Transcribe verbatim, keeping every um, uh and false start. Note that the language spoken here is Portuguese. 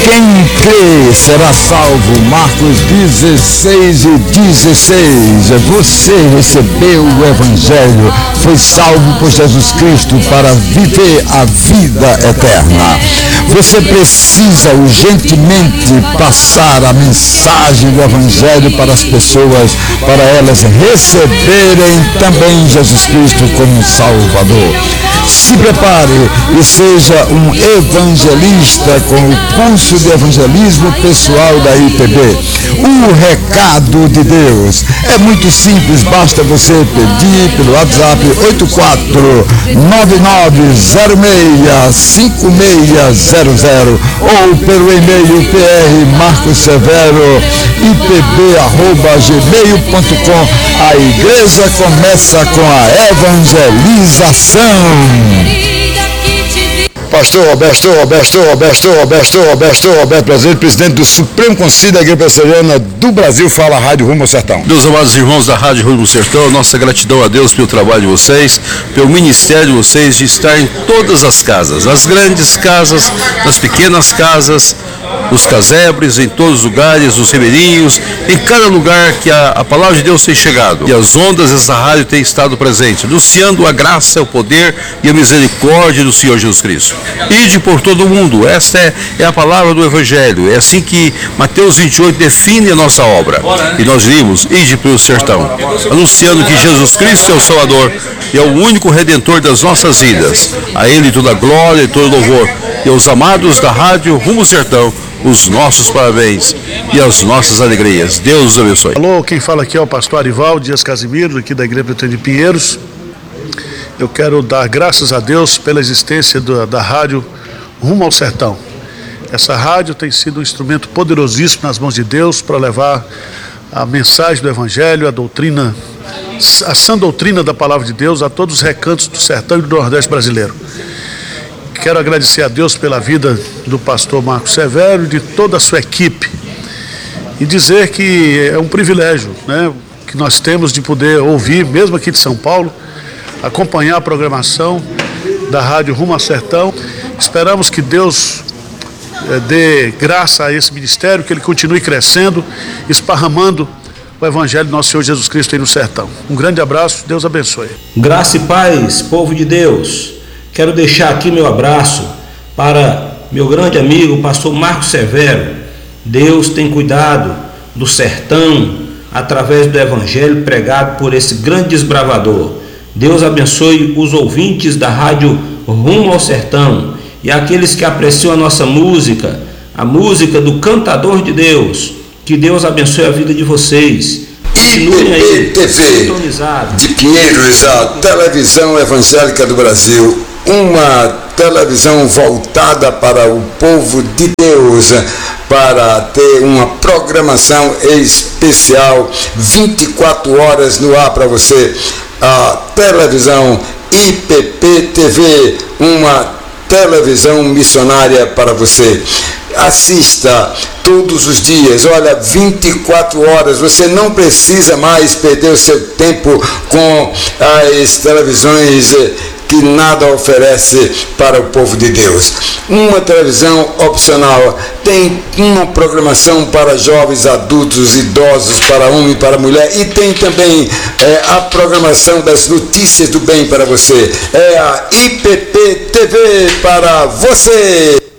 Quem crê será salvo. Marcos dezesseis e dezesseis. Você recebeu o Evangelho, foi salvo por Jesus Cristo para viver a vida eterna. Você precisa urgentemente passar a mensagem do Evangelho para as pessoas, para elas receberem também Jesus Cristo como Salvador. Se prepare e seja um evangelista com o curso de evangelismo pessoal da I P B. O recado de Deus é muito simples, basta você pedir pelo WhatsApp oito quatro nove nove zero seis cinco seis zero zero ou pelo e-mail prmarcosevero i p b arroba gmail ponto com. A igreja começa com a evangelização. Pastor Roberto, Roberto, Roberto, Roberto, Roberto, Roberto Brasileiro, presidente do Supremo Conselho da Igreja Presbiteriana do Brasil, fala a Rádio Rumo ao Sertão. Meus amados irmãos da Rádio Rumo ao Sertão, nossa gratidão a Deus pelo trabalho de vocês, pelo ministério de vocês de estar em todas as casas, nas grandes casas, nas pequenas casas, nos casebres, em todos os lugares, nos ribeirinhos, em cada lugar que a, a palavra de Deus tem chegado. E as ondas dessa rádio têm estado presentes, anunciando a graça, o poder e a misericórdia do Senhor Jesus Cristo. Ide por todo o mundo, essa é, é a palavra do Evangelho, é assim que Mateus vinte e oito define a nossa obra. E nós vimos, ide pelo sertão, anunciando que Jesus Cristo é o Salvador e é o único Redentor das nossas vidas. A Ele toda a glória e todo louvor. E aos amados da Rádio Rumo ao Sertão, os nossos parabéns e as nossas alegrias. Deus os abençoe. Alô, quem fala aqui é o pastor Arival Dias Casimiro, aqui da Igreja Presbiteriana de Pinheiros. Eu quero dar graças a Deus pela existência do, da Rádio Rumo ao Sertão. Essa rádio tem sido um instrumento poderosíssimo nas mãos de Deus para levar a mensagem do Evangelho, a doutrina, a sã doutrina da Palavra de Deus a todos os recantos do sertão e do Nordeste brasileiro. Quero agradecer a Deus pela vida do pastor Marcos Severo e de toda a sua equipe e dizer que é um privilégio, né, que nós temos de poder ouvir, mesmo aqui de São Paulo, acompanhar a programação da Rádio Rumo ao Sertão. Esperamos que Deus é, dê graça a esse ministério, que ele continue crescendo, esparramando o Evangelho do nosso Senhor Jesus Cristo aí no sertão. Um grande abraço, Deus abençoe. Graça e paz, povo de Deus. Quero deixar aqui meu abraço para meu grande amigo, o pastor Marcos Severo. Deus tem cuidado do sertão através do Evangelho pregado por esse grande desbravador. Deus abençoe os ouvintes da Rádio Rumo ao Sertão e aqueles que apreciam a nossa música, a música do cantador de Deus. Que Deus abençoe a vida de vocês. I P B T V de Pinheiros, a televisão evangélica do Brasil, uma televisão voltada para o povo de Deus, para ter uma programação especial, vinte e quatro horas no ar para você. A televisão I P P T V, uma televisão missionária para você. Assista todos os dias, olha, vinte e quatro horas, você não precisa mais perder o seu tempo com as televisões que nada oferece para o povo de Deus. Uma televisão opcional, tem uma programação para jovens, adultos, idosos, para homem, para mulher, e tem também é, a programação das notícias do bem para você. É a I P P T V para você.